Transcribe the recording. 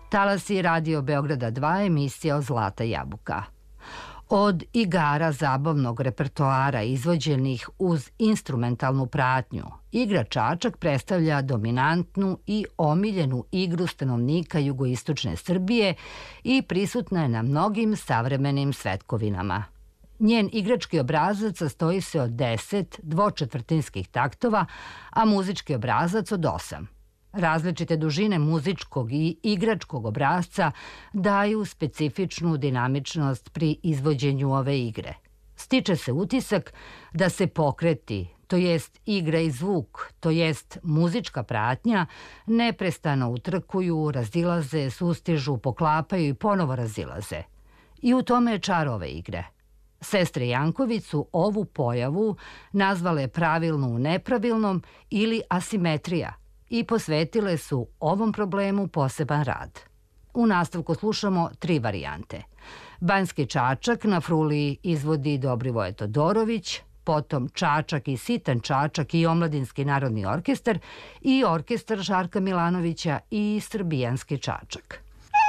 Talasi Radio Beograda 2, emisija o Zlata jabuka. Od igara zabavnog repertoara izvođenih uz instrumentalnu pratnju, igra čačak predstavlja dominantnu i omiljenu igru stanovnika jugoistočne Srbije i prisutna je na mnogim savremenim svetkovinama. Njen igrački obrazac sastoji se od 10 dvočetvrtinskih taktova, a muzički obrazac od 8. Različite dužine muzičkog i igračkog obrazca daju specifičnu dinamičnost pri izvođenju ove igre. Stiče se utisak da se pokreti, to jest igra i zvuk, to jest muzička pratnja, neprestano utrkuju, razilaze, sustižu, poklapaju i ponovo razilaze. I u tome je čar ove igre. Sestre Janković su ovu pojavu nazvale pravilno u nepravilnom ili asimetrija i posvetile su ovom problemu poseban rad. U nastavku slušamo 3 varijante. Banjski čačak na fruliji izvodi Dobrivoje Todorović, potom Čačak i Sitan čačak i Omladinski narodni orkestar i orkestar Žarka Milanovića i Srbijanski čačak.